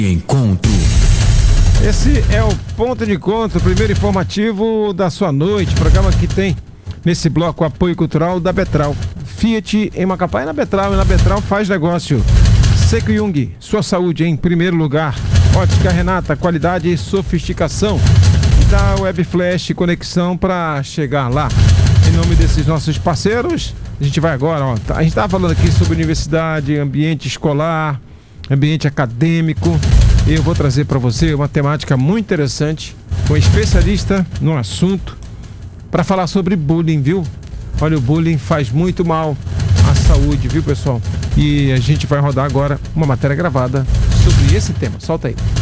Encontro. Esse é o Ponto de Encontro, o primeiro informativo da sua noite. Programa que tem nesse bloco o apoio cultural da Betral. Fiat em Macapá e na Betral. E na Betral faz negócio. Seco Jung, sua saúde em primeiro lugar. Ótica Renata, qualidade e sofisticação. E da Web Flash, conexão para chegar lá. Em nome desses nossos parceiros, a gente vai agora, ó. A gente estava falando aqui sobre universidade, ambiente escolar, ambiente acadêmico. E eu vou trazer para você uma temática muito interessante, com um especialista no assunto, para falar sobre bullying, viu? Olha, o bullying faz muito mal à saúde, viu, pessoal? E a gente vai rodar agora uma matéria gravada sobre esse tema. Solta aí.